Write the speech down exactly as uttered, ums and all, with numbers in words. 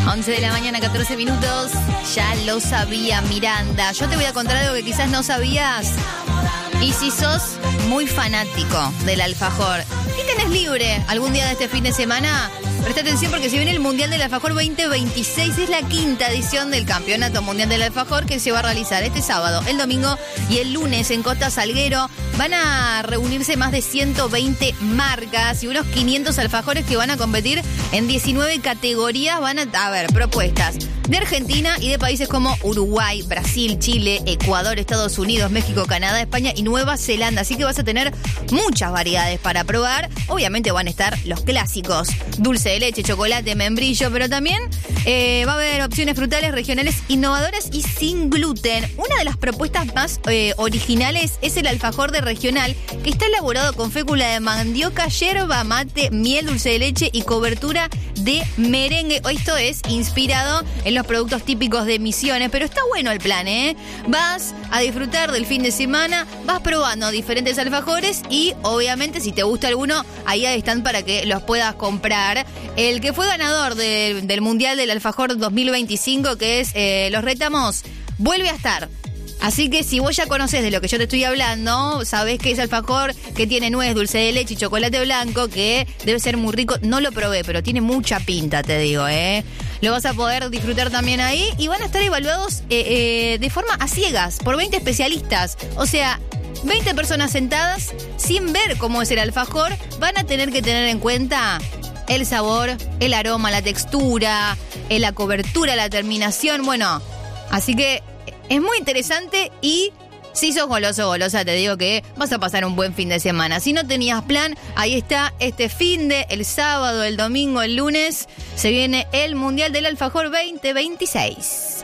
once de la mañana, catorce minutos. Ya lo sabía, Miranda. Yo te voy a contar algo que quizás no sabías. Y si sos muy fanático del alfajor y tenés libre algún día de este fin de semana, presta atención porque se viene el Mundial del Alfajor veinte veintiséis. Es la quinta edición del Campeonato Mundial del Alfajor que se va a realizar este sábado, el domingo y el lunes en Costa Salguero. Van a reunirse más de ciento veinte marcas y unos quinientos alfajores que van a competir en diecinueve categorías. Van a, a ver, propuestas de Argentina y de países como Uruguay, Brasil, Chile, Ecuador, Estados Unidos, México, Canadá, España y Nueva Zelanda. Así que vas a tener muchas variedades para probar. Obviamente van a estar los clásicos: dulce de leche, chocolate, membrillo, pero también eh, va a haber opciones frutales, regionales, innovadoras y sin gluten. Una de las propuestas más eh, originales es el alfajor de regional, que está elaborado con fécula de mandioca, yerba mate, miel, dulce de leche y cobertura de merengue. Esto es inspirado en los productos típicos de Misiones, pero está bueno el plan, ¿eh? Vas a disfrutar del fin de semana, vas probando diferentes alfajores y obviamente si te gusta alguno, ahí están para que los puedas comprar. El que fue ganador de, del Mundial del Alfajor dos mil veinticinco, que es eh, Los Rétamos, vuelve a estar. Así que si vos ya conocés de lo que yo te estoy hablando, sabés que es alfajor que tiene nuez, dulce de leche y chocolate blanco, que debe ser muy rico. No lo probé, pero tiene mucha pinta, te digo, ¿eh? Lo vas a poder disfrutar también ahí y van a estar evaluados eh, eh, de forma a ciegas por veinte especialistas. O sea, veinte personas sentadas sin ver cómo es el alfajor. Van a tener que tener en cuenta el sabor, el aroma, la textura, la cobertura, la terminación. Bueno, así que es muy interesante y si sos goloso o golosa, te digo que vas a pasar un buen fin de semana. Si no tenías plan, ahí está este fin de, el sábado, el domingo, el lunes, se viene el Mundial del Alfajor veinte veintiséis.